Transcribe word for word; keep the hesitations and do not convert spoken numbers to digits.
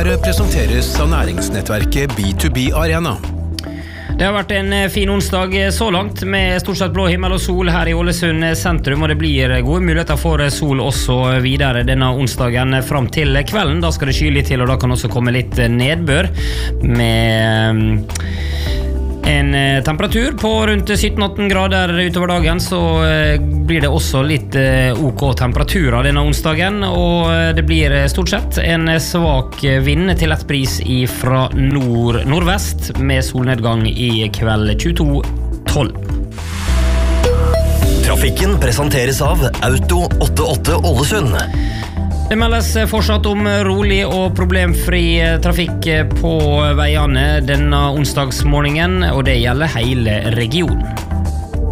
Her presenteres av næringsnettverket B to B Arena. Det har vært en fin onsdag så langt, med stort sett blå himmel og sol her i Ålesund sentrum, og det blir gode muligheter for sol også videre denne onsdagen frem til kvelden. Da skal det sky litt til, og da kan også komme litt nedbør, med en temperatur på rundt sytten atten grader utover dagen. Så blir det også litt ok temperaturer denne onsdagen, og det blir stort sett en svak vind til lett bris fra nord-nordvest, med solnedgang i kveld tjueto tolv. Trafikken presenteres av Auto åttiåtte Ålesund. Det meldes fortsatt om rolig og problemfri trafikk på veiene denne onsdagsmorgenen, og det gjelder hele regionen.